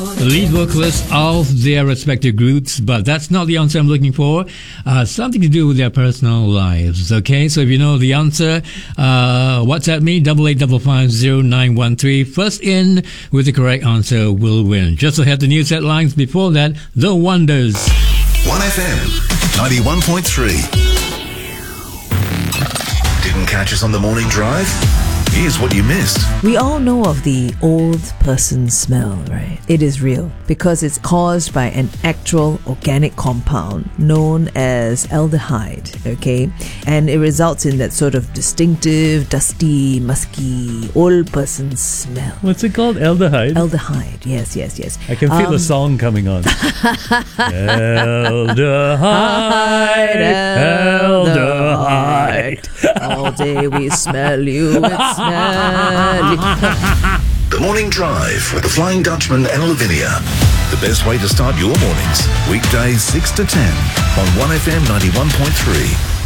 lead vocalists of their respective groups, but that's not the answer I'm looking for. Something to do with their personal lives. Okay, so if you know the answer, WhatsApp me 88550913. First in with the correct answer will win. Just ahead the news headlines. Before that, The Wonders. 1FM 91.3. Didn't catch us on the morning drive? Here's what you missed. We all know of the old person smell, right? It is real because it's caused by an actual organic compound known as aldehyde, okay? And it results in that sort of distinctive, dusty, musky, old person smell. What's it called? Aldehyde? Aldehyde, yes. I can feel a song coming on. Aldehyde. All day we smell you, it's smelly. The Morning Drive with the Flying Dutchman and Lavinia. The best way to start your mornings. Weekdays 6 to 10 on 1FM 91.3.